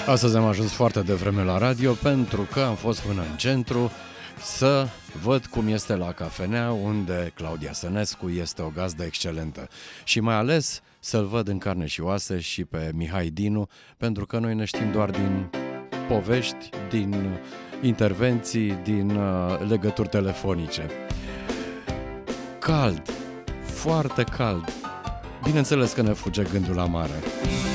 Astăzi am ajuns foarte devreme la radio pentru că am fost până în centru să văd cum este la cafenea, unde Claudia Sănescu este o gazdă excelentă. Și mai ales să-l văd în carne și oase și pe Mihai Dinu, pentru că noi ne știm doar din povești, din intervenții, din legături telefonice. Cald, foarte cald. Bineînțeles că ne fuge gândul la mare.